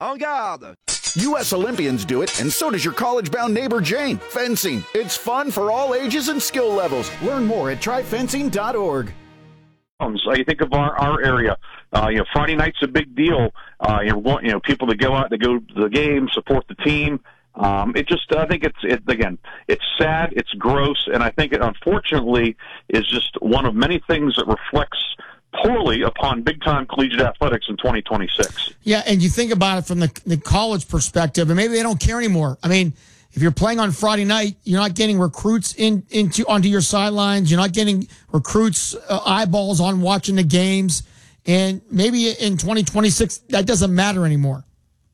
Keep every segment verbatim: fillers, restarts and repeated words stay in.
En garde! U S Olympians do it, and so does your college-bound neighbor Jane. Fencing. It's fun for all ages and skill levels. Learn more at try fencing dot org. So you think of our, our area, uh, you know, Friday night's a big deal. Uh, you know, you know, people that go out, they go to the game, support the team. Um, it just, I think it's, it, again, it's sad, it's gross, and I think it unfortunately is just one of many things that reflects poorly upon big-time collegiate athletics in twenty twenty-six. Yeah, and you think about it from the, the college perspective, and maybe they don't care anymore. I mean, if you're playing on Friday night, you're not getting recruits in into onto your sidelines. You're not getting recruits uh, eyeballs on watching the games. And maybe in twenty twenty-six, that doesn't matter anymore.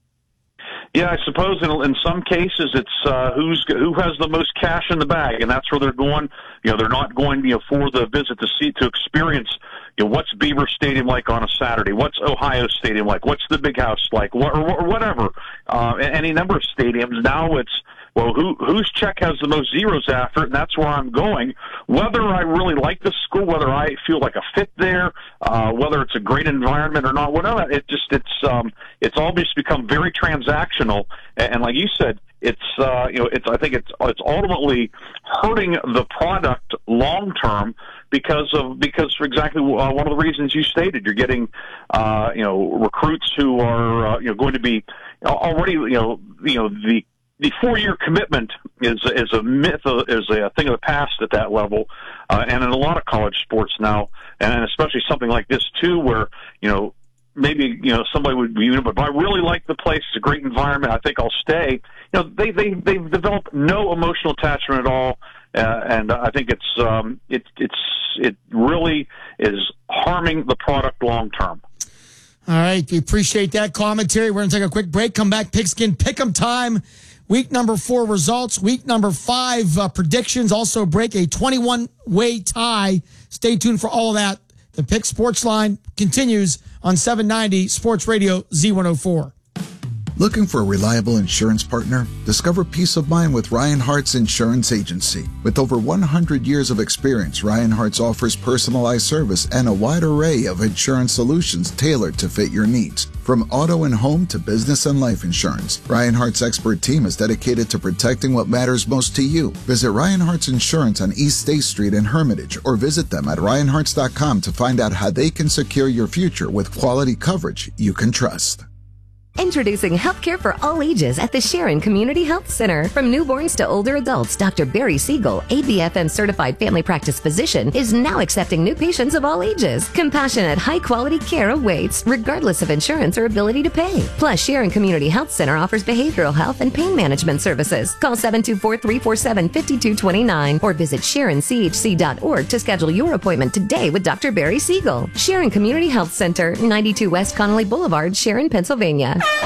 Yeah, I suppose in, in some cases it's uh, who's who has the most cash in the bag, and that's where they're going. You know, they're not going, you know, for the visit to see to experience. You know, what's Beaver Stadium like on a Saturday? What's Ohio Stadium like? What's the Big House like? What, or, or whatever. Uh, any number of stadiums. Now it's, well, who, whose check has the most zeros after it, and that's where I'm going. Whether I really like the school, whether I feel like a fit there, uh, whether it's a great environment or not, whatever, it just, it's, um, it's all just become very transactional. And, and like you said, it's, uh, you know, it's, I think it's, it's ultimately hurting the product long term because of, because for exactly uh, one of the reasons you stated. You're getting, uh, you know, recruits who are, uh, you know, going to be already, you know, you know, the, The four-year commitment is is a myth, is a thing of the past at that level, uh, and in a lot of college sports now, and especially something like this too, where you know maybe you know somebody would be, you know, but I really like the place. It's a great environment. I think I'll stay. You know, they they they've developed no emotional attachment at all, uh, and I think it's um it it's it really is harming the product long term. All right, we appreciate that commentary. We're going to take a quick break. Come back, Pigskin Pick'em time. Week number four results. Week number five uh, predictions. Also break a twenty-one way tie. Stay tuned for all of that. The Pick Sports Line continues on seven ninety Sports Radio Z one oh four. Looking for a reliable insurance partner? Discover peace of mind with Ryan Hart's Insurance Agency. With over one hundred years of experience, Ryan Hart's offers personalized service and a wide array of insurance solutions tailored to fit your needs. From auto and home to business and life insurance, Ryan Hart's expert team is dedicated to protecting what matters most to you. Visit Ryan Hart's Insurance on East State Street in Hermitage or visit them at ryan harts dot com to find out how they can secure your future with quality coverage you can trust. Introducing healthcare for all ages at the Sharon Community Health Center. From newborns to older adults, Doctor Barry Siegel, A B F M certified family practice physician, is now accepting new patients of all ages. Compassionate, high-quality care awaits, regardless of insurance or ability to pay. Plus, Sharon Community Health Center offers behavioral health and pain management services. Call seven two four, three four seven, five two two nine or visit sharon c h c dot org to schedule your appointment today with Doctor Barry Siegel. Sharon Community Health Center, ninety-two West Connolly Boulevard, Sharon, Pennsylvania. Get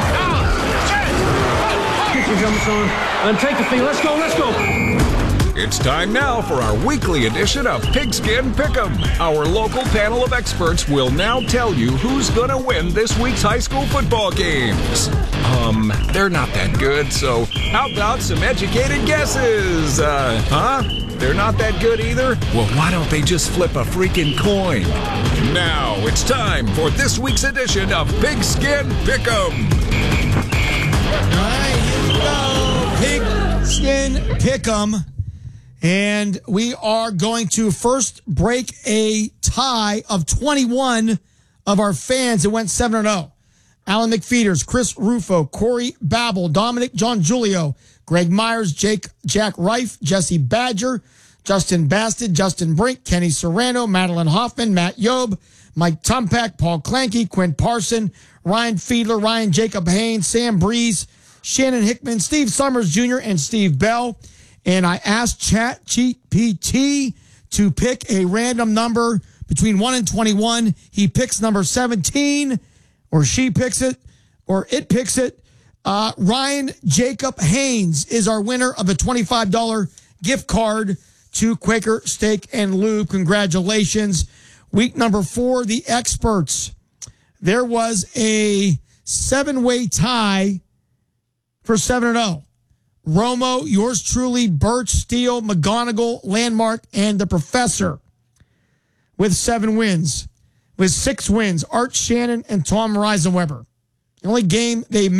your helmets on and take the field. Let's go, let's go. It's time now for our weekly edition of Pigskin Pick'em. Our local panel of experts will now tell you who's going to win this week's high school football games. Um, they're not that good, so how about some educated guesses? Uh, huh? They're not that good either? Well, why don't they just flip a freaking coin? Now it's time for this week's edition of Pigskin Pick'em. All right, here we go. Pigskin Pick'em. And we are going to first break a tie of twenty-one of our fans that went seven and oh. Alan McFeeters, Chris Rufo, Corey Babel, Dominic John Julio, Greg Myers, Jake Jack Reif, Jesse Badger, Justin Bastard, Justin Brink, Kenny Serrano, Madeline Hoffman, Matt Yob, Mike Tumpack, Paul Clanky, Quinn Parson, Ryan Fiedler, Ryan Jacob Haynes, Sam Breeze, Shannon Hickman, Steve Summers Junior, and Steve Bell. And I asked ChatGPT to pick a random number between one and twenty-one. He picks number seventeen, or she picks it, or it picks it. Uh, Ryan Jacob Haynes is our winner of a twenty-five dollars gift card to Quaker Steak and Lube. Congratulations. Week number four, the experts. There was a seven-way tie for seven and oh. Romo, yours truly, Birch, Steele, McGonigal, Landmark, and the Professor with seven wins. With six wins, Art Shannon and Tom Reisenweber. The only game they